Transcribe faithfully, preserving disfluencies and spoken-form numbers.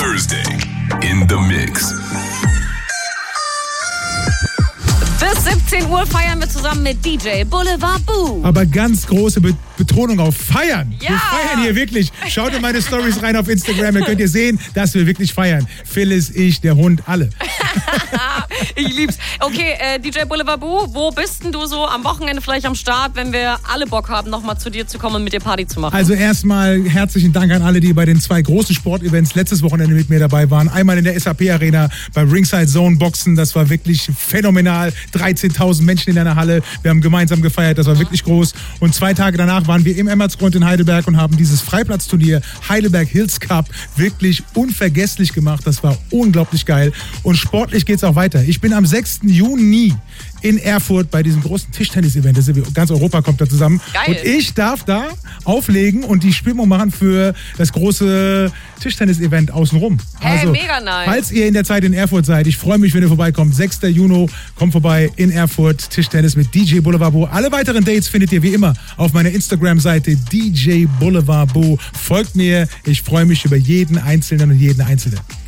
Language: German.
Thursday in the Mix. Bis siebzehn Uhr feiern wir zusammen mit D J Boulevard Boo. Aber ganz große Be- Betonung auf feiern. Ja. Wir feiern hier wirklich. Schaut in meine Stories rein auf Instagram, dann könnt ihr sehen, dass wir wirklich feiern. Phyllis, ich, der Hund, alle. Ich lieb's. Okay, äh, D J Boulevard Boo, wo bist denn du so am Wochenende vielleicht am Start, wenn wir alle Bock haben, nochmal zu dir zu kommen und mit dir Party zu machen? Also erstmal herzlichen Dank an alle, die bei den zwei großen Sportevents letztes Wochenende mit mir dabei waren. Einmal in der S A P Arena beim Ringside Zone Boxen, das war wirklich phänomenal. dreizehntausend Menschen in einer Halle, wir haben gemeinsam gefeiert, das war wirklich groß. Und zwei Tage danach waren wir im Emmertsgrund in Heidelberg und haben dieses Freiplatzturnier Heidelberg Hills Cup wirklich unvergesslich gemacht. Das war unglaublich geil. Und sportlich geht's auch weiter. Ich bin am sechsten Juni in Erfurt bei diesem großen Tischtennis-Event. Das ist, ganz Europa kommt da zusammen. Geil. Und ich darf da auflegen und die Stimmung machen für das große Tischtennis-Event außenrum. Hey, mega nice. Falls ihr in der Zeit in Erfurt seid, ich freue mich, wenn ihr vorbeikommt. sechster Juni, kommt vorbei in Erfurt, Tischtennis mit D J Boulevard Boo. Alle weiteren Dates findet ihr wie immer auf meiner Instagram-Seite D J Boulevard Boo. Folgt mir, ich freue mich über jeden Einzelnen und jeden Einzelnen.